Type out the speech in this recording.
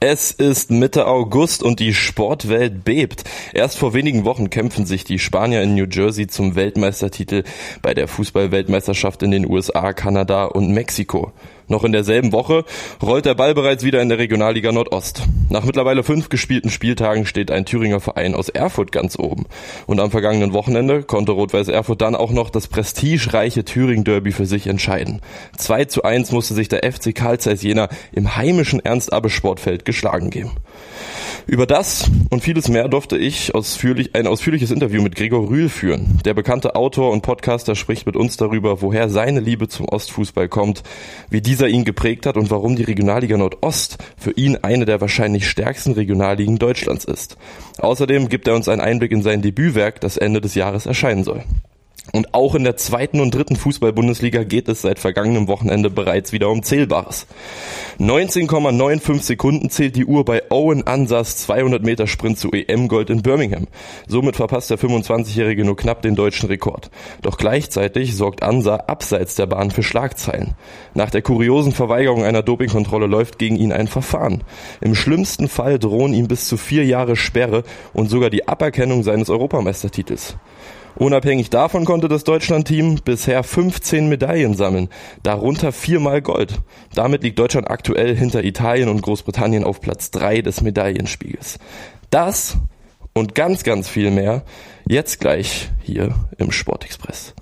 Es ist Mitte August und die Sportwelt bebt. Erst vor wenigen Wochen kämpfen sich die Spanier in New Jersey zum Weltmeistertitel bei der Fußball-Weltmeisterschaft in den USA, Kanada und Mexiko. Noch in derselben Woche rollt der Ball bereits wieder in der Regionalliga Nordost. Nach mittlerweile 5 gespielten Spieltagen steht ein Thüringer Verein aus Erfurt ganz oben. Und am vergangenen Wochenende konnte Rot-Weiß Erfurt dann auch noch das prestigereiche Thüringen-Derby für sich entscheiden. 2:1 musste sich der FC Carl Zeiss Jena im heimischen Ernst-Abbe-Sportfeld geschlagen geben. Über das und vieles mehr durfte ich ein ausführliches Interview mit Gregor Rühl führen. Der bekannte Autor und Podcaster spricht mit uns darüber, woher seine Liebe zum Ostfußball kommt, wie dieser ihn geprägt hat und warum die Regionalliga Nordost für ihn eine der wahrscheinlich stärksten Regionalligen Deutschlands ist. Außerdem gibt er uns einen Einblick in sein Debütwerk, das Ende des Jahres erscheinen soll. Und auch in der 2. und 3. Fußball-Bundesliga geht es seit vergangenem Wochenende bereits wieder um Zählbares. 19,95 Sekunden zählt die Uhr bei Owen Ansahs 200 Meter Sprint zu EM-Gold in Birmingham. Somit verpasst der 25-Jährige nur knapp den deutschen Rekord. Doch gleichzeitig sorgt Ansah abseits der Bahn für Schlagzeilen. Nach der kuriosen Verweigerung einer Dopingkontrolle läuft gegen ihn ein Verfahren. Im schlimmsten Fall drohen ihm bis zu 4 Jahre Sperre und sogar die Aberkennung seines Europameistertitels. Unabhängig davon konnte das Deutschlandteam bisher 15 Medaillen sammeln, darunter 4-mal Gold. Damit liegt Deutschland aktuell hinter Italien und Großbritannien auf Platz 3 des Medaillenspiegels. Das und ganz, ganz viel mehr jetzt gleich hier im Sportexpress.